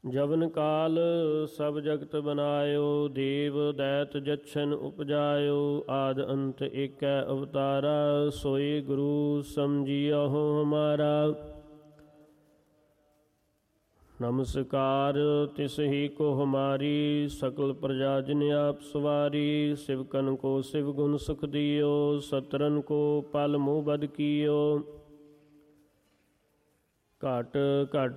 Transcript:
ਜਵਨ ਕਾਲ ਸਭ ਜਗਤ ਬਨਾਇਓ, ਦੇਵ ਦੈਤ ਜਛਨ ਉਪਜਾਇਓ। ਆਦ ਅੰਤ ਏਕੈ ਅਵਤਾਰਾ, ਸੋਈ ਗੁਰੂ ਸਮਝਿਓ ਹਮਾਰਾ। ਨਮਸਕਾਰ ਤਿਸ ਹੀ ਕੋ ਹਮਾਰੀ, ਸਕਲ ਪ੍ਰਜਾ ਜਿਨ ਆਪ ਸਵਾਰੀ। ਸਿਵਕਨ ਕੋ ਸਿਵ ਗੁਣ ਸੁਖ ਦਿਓ, ਸਤਰਨ ਕੋ ਪਲ ਮੂਹ ਬਦ ਕੀਓ। ਘਟ ਘਟ